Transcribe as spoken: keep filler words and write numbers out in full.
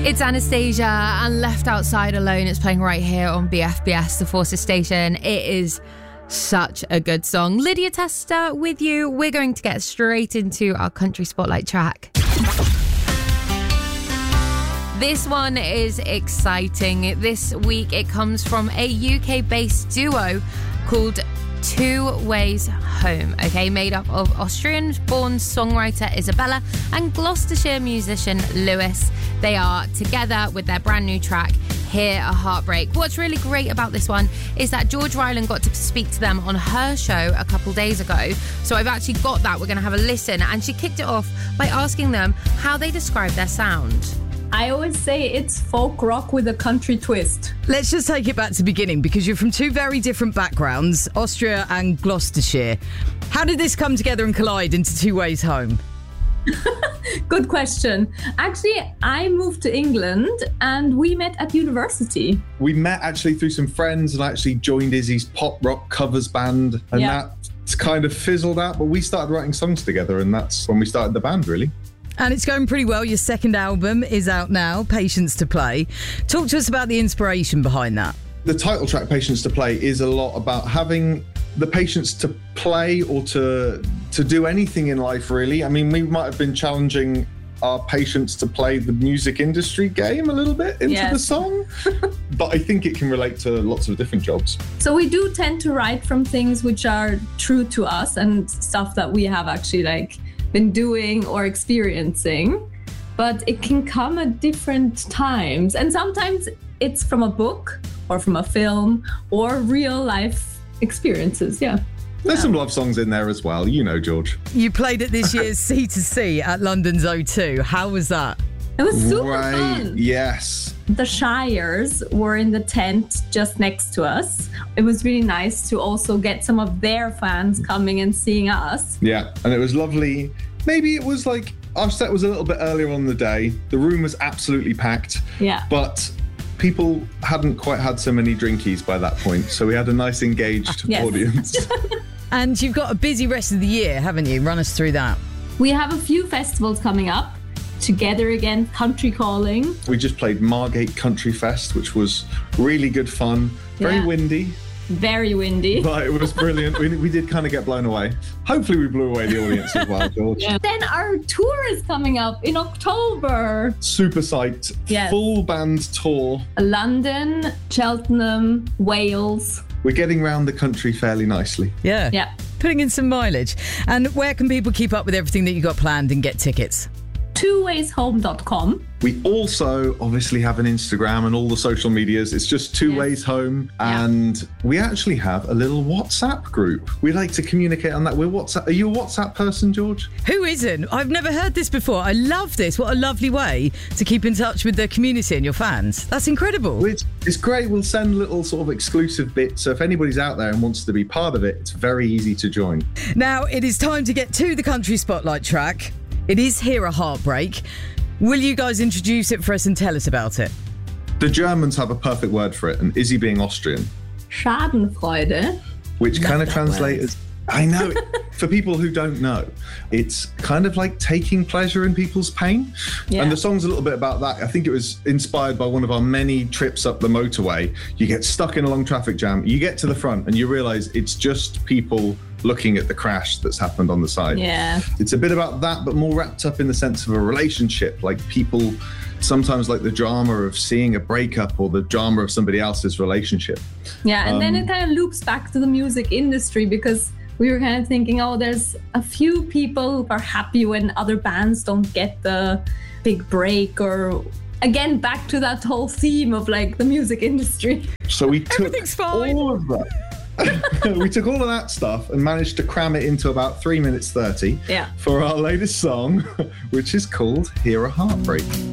It's Anastasia and Left Outside Alone. It's playing right here on B F B S, the Forces station. It is such a good song. Lydia Tester with you. We're going to get straight into our country spotlight track. This one is exciting. This week it comes from a U K-based duo called Two Ways Home, okay, made up of Austrian-born songwriter Isabella and Gloucestershire musician Lewis. They are together with their brand new track, Hear a Heartbreak. What's really great about this one is that George Ryland got to speak to them on her show a couple days ago. So I've actually got that. We're going to have a listen. And she kicked it off by asking them how they describe their sound. I always say it's folk rock with a country twist. Let's just take it back to the beginning, because you're from two very different backgrounds, Austria and Gloucestershire. How did this come together and collide into Two Ways Home? Good question. Actually, I moved to England and we met at university. We met actually through some friends and I actually joined Izzy's pop rock covers band, and Yeah. that's kind of fizzled out, but we started writing songs together and that's when we started the band, really. And it's going pretty well. Your second album is out now, Patience to Play. Talk to us about the inspiration behind that. The title track, Patience to Play, is a lot about having the patience to play or to to do anything in life, really. I mean, we might have been challenging our patience to play the music industry game a little bit into Yes. the song, but I think it can relate to lots of different jobs. So we do tend to write from things which are true to us and stuff that we have actually like been doing or experiencing, but it can come at different times. And sometimes it's from a book or from a film or real life experiences. Yeah. There's some love songs in there as well, you know, George. You played at this year's C to C at London's O two. How was that? It was super Right, fun. yes. The Shires were in the tent just next to us. It was really nice to also get some of their fans coming and seeing us. Yeah, and it was lovely. Maybe it was like, our set was a little bit earlier on in the day. The room was absolutely packed. Yeah. But people hadn't quite had so many drinkies by that point. So we had a nice engaged Yes. audience. And you've got a busy rest of the year, haven't you? Run us through that. We have a few festivals coming up. Together Again, Country Calling. We just played Margate Country Fest, which was really good fun. Very Yeah. windy, Very windy. but it was brilliant. we, we did kind of get blown away. Hopefully we blew away the audience as well, George. Yeah. Then our tour is coming up in October. Super psyched. Yes. Full band tour. London, Cheltenham, Wales. We're getting around the country fairly nicely. Yeah. Yeah. Putting in some mileage. And where can people keep up with everything that you got planned and get tickets? two ways home dot com. We also obviously have an Instagram and all the social medias. It's just Two Yes. Ways Home. Yeah. And we actually have a little WhatsApp group. We like to communicate on that. We're WhatsApp. Are you a WhatsApp person, George? Who isn't? I've never heard this before. I love this. What a lovely way to keep in touch with the community and your fans. That's incredible. It's, it's great. We'll send little sort of exclusive bits. So if anybody's out there and wants to be part of it, it's very easy to join. Now, it is time to get to the country spotlight track. It is Hear a Heartbreak. Will you guys introduce it for us and tell us about it? The Germans have a perfect word for it, and Izzy being Austrian, Schadenfreude. which Love kind of that translates word. as, I know, for people who don't know, it's kind of like taking pleasure in people's pain. Yeah. And the song's a little bit about that. I think it was inspired by one of our many trips up the motorway. You get stuck in a long traffic jam, you get to the front and you realize it's just people looking at the crash that's happened on the side. Yeah. It's a bit about that, but more wrapped up in the sense of a relationship, like people sometimes like the drama of seeing a breakup or the drama of somebody else's relationship. Yeah, and then Um, it kind of loops back to the music industry because we were kind of thinking, oh, there's a few people who are happy when other bands don't get the big break, or again, back to that whole theme of like the music industry. So we took Everything's fine. all of that. we took all of that stuff and managed to cram it into about three minutes thirty Yeah. for our latest song, which is called Hear a Heartbreak.